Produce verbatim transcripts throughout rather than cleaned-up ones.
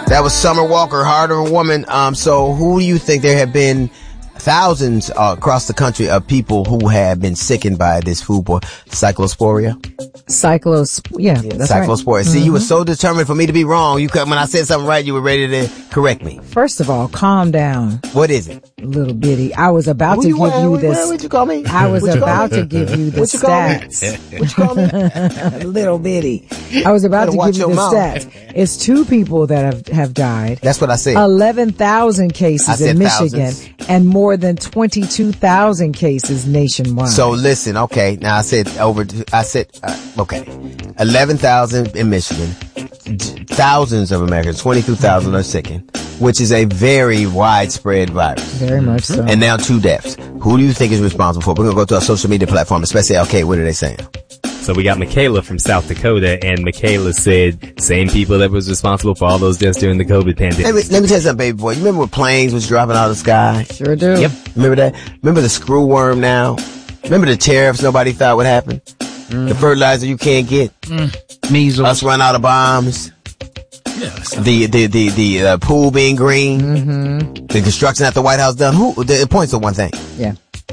That was Summer Walker, Heart of a Woman. Um, so who do you think? There have been thousands uh, across the country of people who have been sickened by this foodborne cyclosporia. Cyclos, yeah, yeah that's cyclosporia. Right. See, mm-hmm. you were so determined for me to be wrong. You when I said something right, you were ready to correct me. First of all, calm down. What is it? Little bitty. I was about Who to you, give what, you what, this. What, what you call me? I was what about to give you the what you stats. What you call me? Little bitty. I was about to give you the mouth. stats. It's two people that have, have died. That's what I said. eleven thousand cases in Michigan thousands. and more than twenty-two thousand cases nationwide. So listen, okay. Now I said over, I said, uh, okay. eleven thousand in Michigan. Thousands of Americans, twenty-two thousand are sickened, which is a very widespread virus. Very much so. And now two deaths. Who do you think is responsible for it? We're going to go to our social media platform, especially L K. What are they saying? So we got Michaela from South Dakota, and Michaela said same people that was responsible for all those deaths during the COVID pandemic. Let me, let me tell you something, baby boy. You remember when planes was dropping out of the sky? Sure do. Yep. Remember that? Remember the screw worm now? Remember the tariffs nobody thought would happen? Mm. The fertilizer you can't get? Mm. Measles. Us run out of bombs? Yes. The, the, the, the, uh, pool being green? Mm-hmm. The construction at the White House done? Who, the, it points to one thing. Yeah.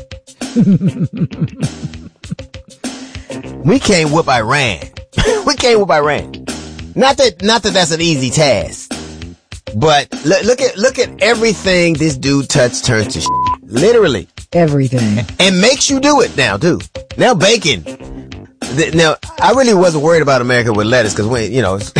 We can't whoop Iran. We can't whoop Iran. Not that, not that that's an easy task. But look, look at, look at everything this dude touched turns to shit. Literally. Everything. And makes you do it now, too. Now bacon. The, now, I really wasn't worried about America with lettuce because when, you know. It's,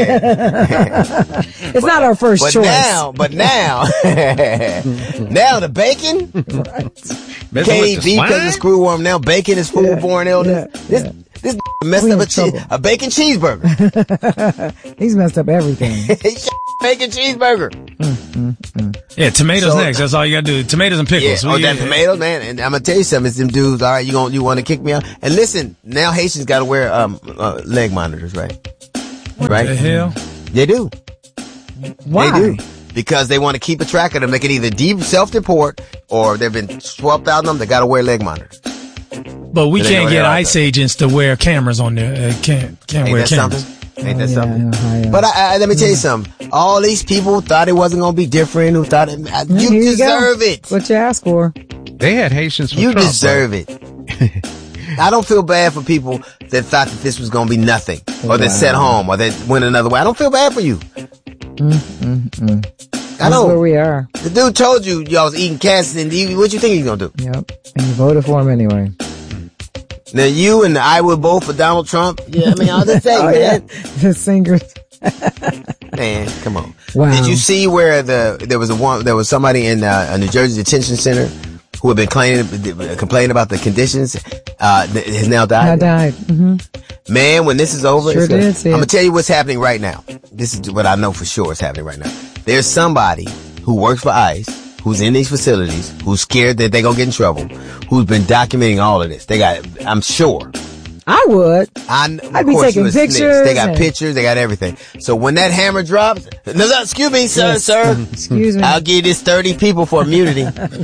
it's but, not our first but choice. Now, but now, now the bacon. Right. Can't eat beef because of screw worm. Now bacon is foodborne yeah, illness. Yeah, this, yeah. This messed we up a, che- a bacon cheeseburger. He's messed up everything. Bacon cheeseburger. Mm, mm, mm. Yeah, tomatoes so, next. That's all you gotta do. Tomatoes and pickles. Yeah, oh, that tomatoes, man. And I'm gonna tell you something. It's them dudes. All right, you gonna you want to kick me out? And listen, now Haitians gotta wear um uh, leg monitors, right? What right? the hell? They do. Why? They do. Because they want to keep a track of them. They can either deep self-deport or they've been swapped out on them. They gotta wear leg monitors. But we can't get ICE agents to wear cameras on there. Uh, can't can't Ain't wear that cameras. Something? Ain't that oh, something? Yeah, yeah, yeah. But I, I, let me tell you something. All these people thought it wasn't going to be different. Who thought it? I, you Here deserve you it. What you ask for? They had Haitians for You Trump, deserve right? it. I don't feel bad for people that thought that this was going to be nothing, or wow. that sat home, or that went another way. I don't feel bad for you. Mm, mm, mm. I know. That's where we are. The dude told you y'all was eating cats, and you, what you think he's going to do? Yep. And you voted for him anyway. Now you and I would vote for Donald Trump. Yeah, I mean, I'll just say, oh, man. Yeah. The singers. Man, come on. Wow. Did you see where the there was a one there was somebody in uh, a New Jersey detention center who had been complaining complaining about the conditions? Uh, has now died. I died. Mm-hmm. Man, when this is over, sure it's gonna, did see I'm gonna it. tell you what's happening right now. This is what I know for sure is happening right now. There's somebody who works for ICE, who's in these facilities, who's scared that they're gonna get in trouble, who's been documenting all of this. They got, I'm sure. I would. I, I'd be taking pictures. They got and... pictures. They got everything. So when that hammer drops, no, no, excuse me, sir, yes. sir. Excuse me. I'll give this thirty people for immunity.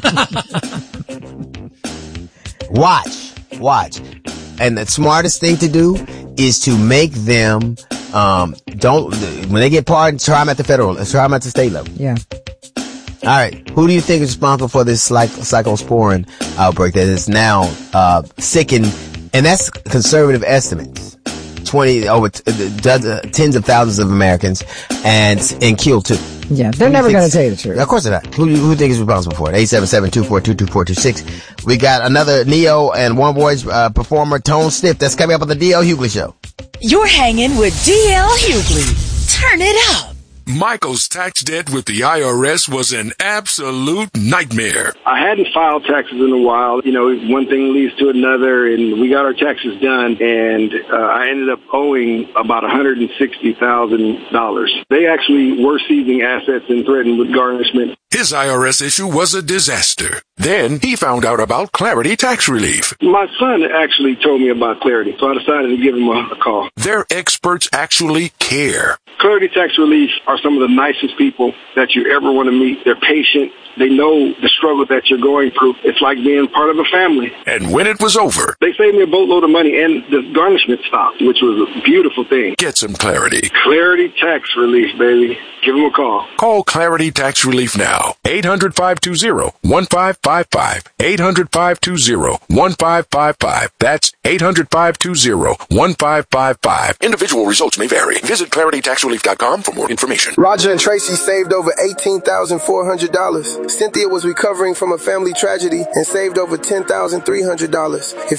Watch, watch. And the smartest thing to do is to make them, um, don't, when they get pardoned, try them at the federal, try them at the state level. Yeah. All right. Who do you think is responsible for this cyclosporin outbreak that is now, uh, sickened? And that's conservative estimates. twenty, over t- uh, tens of thousands of Americans and, and killed too. Yeah, they're never going to tell you the truth. Of course they're not. Who, who do you think is responsible for it? eight seven seven, two four two, two four two six. We got another Neo and One Voice uh, performer, Tone Stiff. That's coming up on the D L Hughley Show. You're hanging with D L Hughley. Turn it up. Michael's tax debt with the I R S was an absolute nightmare. I hadn't filed taxes in a while. You know, one thing leads to another, and we got our taxes done, and uh, I ended up owing about one hundred sixty thousand dollars. They actually were seizing assets and threatened with garnishment. His I R S issue was a disaster. Then he found out about Clarity Tax Relief. My son actually told me about Clarity, so I decided to give him a, a call. Their experts actually care. Clarity Tax Relief are some of the nicest people that you ever want to meet. They're patient. They know the struggle that you're going through. It's like being part of a family. And when it was over, they saved me a boatload of money, and the garnishment stopped, which was a beautiful thing. Get some clarity. Clarity Tax Relief, baby. Give them a call. Call Clarity Tax Relief now. eight hundred, five two zero, one five five five. eight hundred, five two zero, one five five five. That's eight hundred, five two zero, one five five five. Individual results may vary. Visit clarity tax relief dot com for more information. Roger and Tracy saved over eighteen thousand four hundred dollars. Cynthia was recovering from a family tragedy and saved over ten thousand three hundred dollars. If